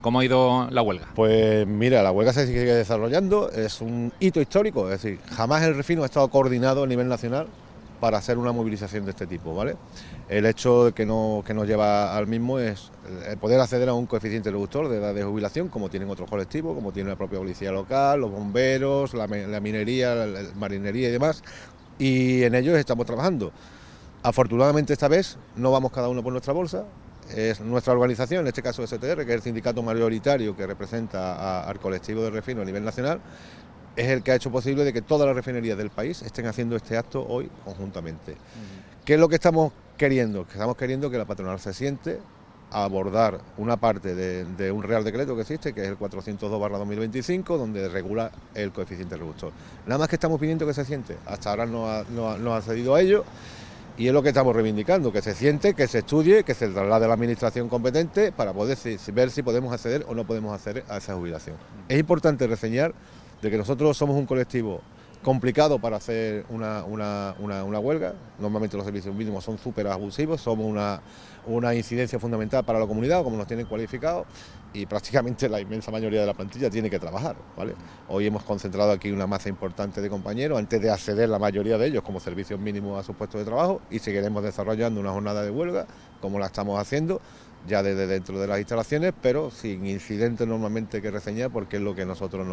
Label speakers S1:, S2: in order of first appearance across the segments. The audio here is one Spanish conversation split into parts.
S1: ¿Cómo ha ido la huelga?
S2: Pues mira, la huelga se sigue desarrollando, es un hito histórico, es decir, jamás el Refino ha estado coordinado a nivel nacional para hacer una movilización de este tipo, ¿vale? El hecho que nos lleva al mismo es el poder acceder a un coeficiente reductor de edad de jubilación, como tienen otros colectivos, como tiene la propia policía local, los bomberos, la minería, la marinería y demás, y en ellos estamos trabajando. Afortunadamente esta vez no vamos cada uno por nuestra bolsa. Es nuestra organización, en este caso STR, que es el sindicato mayoritario que representa al colectivo de refino a nivel nacional, es el que ha hecho posible de que todas las refinerías del país estén haciendo este acto hoy conjuntamente. ¿Qué es lo que estamos queriendo? Que estamos queriendo que la patronal se siente a abordar una parte de un real decreto que existe, que es el 402/2025, donde regula el coeficiente reductor. Nada más que estamos pidiendo que se siente. Hasta ahora no ha cedido a ello. Y es lo que estamos reivindicando, que se siente, que se estudie, que se traslade a la administración competente para poder ver si podemos acceder o no podemos acceder a esa jubilación. Es importante reseñar de que nosotros somos un colectivo complicado para hacer una huelga. Normalmente los servicios mínimos son súper abusivos, somos una incidencia fundamental para la comunidad, como nos tienen cualificados, y prácticamente la inmensa mayoría de la plantilla tiene que trabajar, ¿vale? Hoy hemos concentrado aquí una masa importante de compañeros antes de acceder la mayoría de ellos como servicios mínimos a sus puestos de trabajo, y seguiremos desarrollando una jornada de huelga como la estamos haciendo ya desde dentro de las instalaciones, pero sin incidentes normalmente que reseñar, porque es lo que nosotros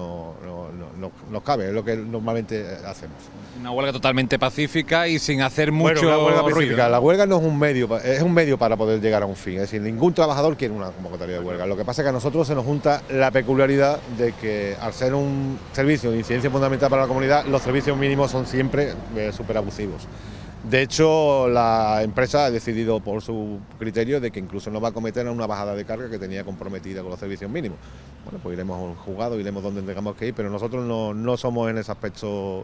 S2: nos cabe, es lo que normalmente hacemos.
S1: Una huelga totalmente pacífica y sin hacer mucho
S2: una huelga
S1: ruido.
S2: pacífica. La huelga no es un medio para poder llegar a un fin, es decir, ningún trabajador quiere una convocatoria de huelga. Lo que pasa es que a nosotros se nos junta la peculiaridad de que al ser un servicio de incidencia fundamental para la comunidad, los servicios mínimos son siempre súper abusivos. De hecho, la empresa ha decidido por su criterio de que incluso no va a cometer una bajada de carga que tenía comprometida con los servicios mínimos. Bueno, pues iremos a un juzgado, iremos donde tengamos que ir, pero nosotros no somos en ese aspecto.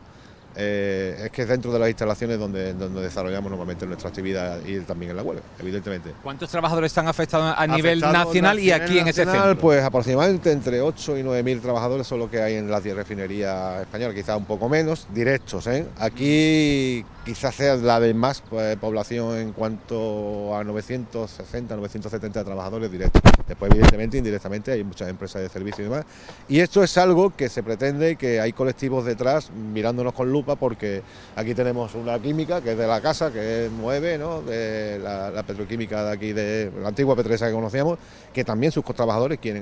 S2: Es que es dentro de las instalaciones donde desarrollamos normalmente nuestra actividad y también en la huelga, evidentemente.
S1: ¿Cuántos trabajadores están afectados a nivel nacional y aquí en ese centro?
S2: Pues aproximadamente entre 8 y 9.000 trabajadores son los que hay en las 10 refinerías españolas, quizás un poco menos, directos, ¿eh? Aquí quizás sea la de más población en cuanto a 960, 970 trabajadores directos. Después, evidentemente, indirectamente hay muchas empresas de servicio y demás. Y esto es algo que se pretende, que hay colectivos detrás mirándonos con lupa, porque aquí tenemos una química que es de la casa, que es 9, ¿no? De la petroquímica de aquí, de la antigua Petresa que conocíamos, que también sus trabajadores quieren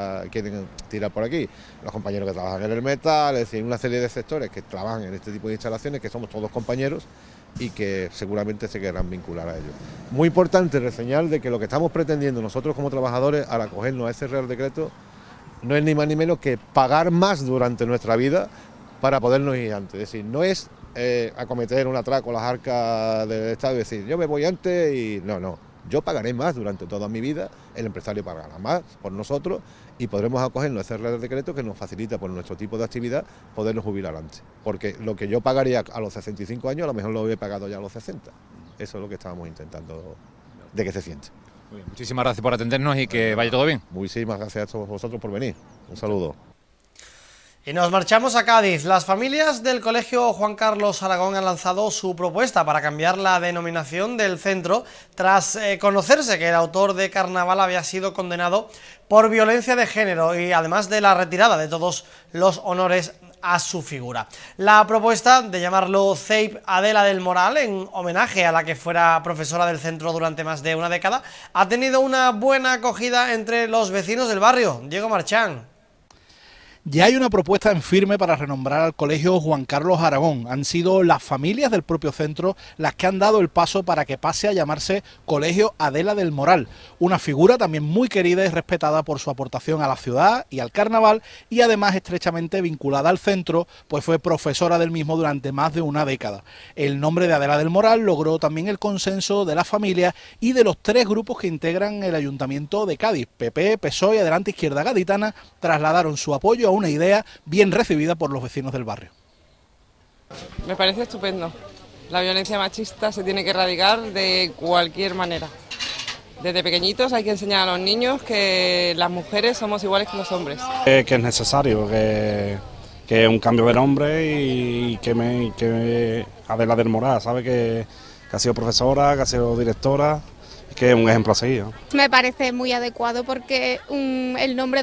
S2: tirar por aquí. Los compañeros que trabajan en el metal, es decir, una serie de sectores que trabajan en este tipo de instalaciones, que somos todos compañeros y que seguramente se querrán vincular a ello. Muy importante reseñar de que lo que estamos pretendiendo nosotros como trabajadores al acogernos a ese Real Decreto no es ni más ni menos que pagar más durante nuestra vida para podernos ir antes. Es decir, no es acometer un atraco a las arcas del Estado y decir, yo me voy antes y no. Yo pagaré más durante toda mi vida, el empresario pagará más por nosotros y podremos acogernos a ese Real Decreto que nos facilita por nuestro tipo de actividad podernos jubilar antes. Porque lo que yo pagaría a los 65 años, a lo mejor lo he pagado ya a los 60. Eso es lo que estábamos intentando de que se siente.
S1: Muy bien, muchísimas gracias por atendernos y que vaya todo bien.
S2: Muchísimas gracias a todos vosotros por venir. Un saludo.
S3: Y nos marchamos a Cádiz. Las familias del Colegio Juan Carlos Aragón han lanzado su propuesta para cambiar la denominación del centro tras conocerse que el autor de Carnaval había sido condenado por violencia de género y además de la retirada de todos los honores a su figura. La propuesta de llamarlo CEIP Adela del Moral, en homenaje a la que fuera profesora del centro durante más de una década, ha tenido una buena acogida entre los vecinos del barrio. Diego Marchán.
S4: Ya hay una propuesta en firme para renombrar al Colegio Juan Carlos Aragón. Han sido las familias del propio centro las que han dado el paso para que pase a llamarse Colegio Adela del Moral, una figura también muy querida y respetada por su aportación a la ciudad y al carnaval, y además estrechamente vinculada al centro, pues fue profesora del mismo durante más de una década. El nombre de Adela del Moral logró también el consenso de la familia y de los tres grupos que integran el Ayuntamiento de Cádiz. PP, PSOE y Adelante Izquierda Gaditana trasladaron su apoyo a una idea bien recibida por los vecinos del barrio.
S5: Me parece estupendo. La violencia machista se tiene que erradicar de cualquier manera. Desde pequeñitos hay que enseñar a los niños que las mujeres somos iguales que los hombres.
S6: Que es necesario, que es un cambio de nombre y que Adela del Moral, sabe que ha sido profesora, que ha sido directora que es un ejemplo a seguir, ¿no?
S7: Me parece muy adecuado porque el nombre